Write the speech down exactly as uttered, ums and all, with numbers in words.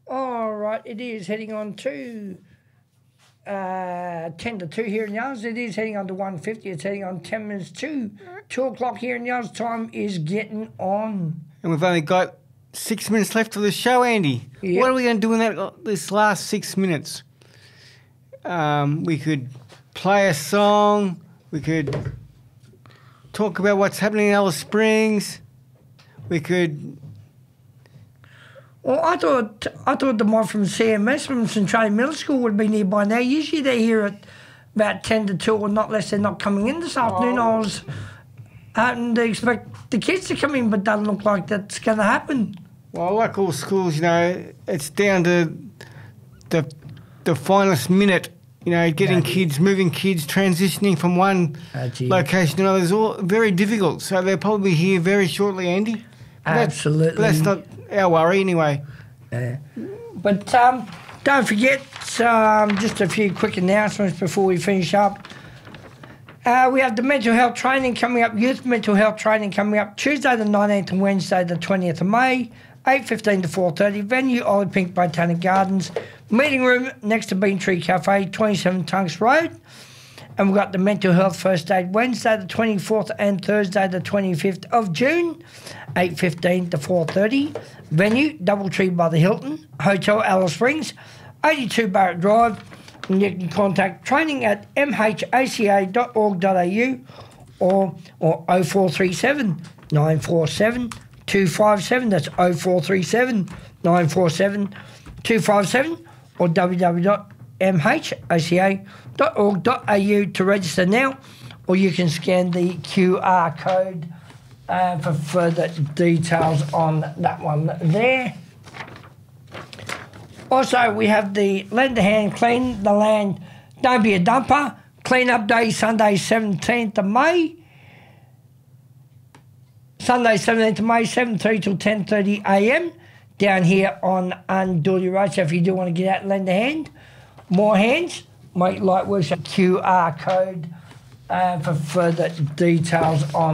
All right, it is heading on to uh, ten to two here in Yards. It is heading on to one fifty. It's heading on ten minutes to two o'clock here in Yards. Time is getting on. And we've only got six minutes left of the show, Andy. Yep. What are we going to do in that this last six minutes? Um, we could play a song. We could talk about what's happening in Alice Springs. We could... Well, I thought I thought the mob from C M S from Centralia Middle School would be nearby now. Usually they're here at about ten to two or not less. They're not coming in this afternoon. Oh. I was hoping to expect the kids to come in, but doesn't look like that's going to happen. Well, like all schools, you know, it's down to the the finest minute, you know, getting That's it. kids, moving kids, transitioning from one That's it. location to another. It's all very difficult. So they'll probably be here very shortly, Andy. But that- Absolutely. But that's not our worry anyway. Yeah. But um, don't forget, um, just a few quick announcements before we finish up. Uh, we have the mental health training coming up, youth mental health training coming up Tuesday the nineteenth and Wednesday the twentieth of May, eight fifteen to four thirty. Venue, Olive Pink Botanic Gardens. Meeting room next to Bean Tree Cafe, twenty-seven Tunks Road. And we've got the mental health first aid Wednesday the twenty-fourth and Thursday the twenty-fifth of June, eight fifteen to four thirty. Venue, Doubletree by the Hilton. Hotel, Alice Springs, eighty-two Barrett Drive. And you can contact training at m h a c a dot org dot a u or, or oh four three seven, nine four seven, two five seven. That's oh four three seven, nine four seven, two five seven or w w w dot m h a c a dot org dot a u to register now, or you can scan the Q R code uh, for further details on that one there. Also, we have the Lend a Hand Clean the Land, Don't Be a Dumper, Clean Up Day, Sunday seventeenth of May. Sunday seventeenth of May, seven thirty till ten thirty a m down here on Unduli Road. So if you do want to get out and lend a hand, more hands, make light work. Q R code uh, for further details on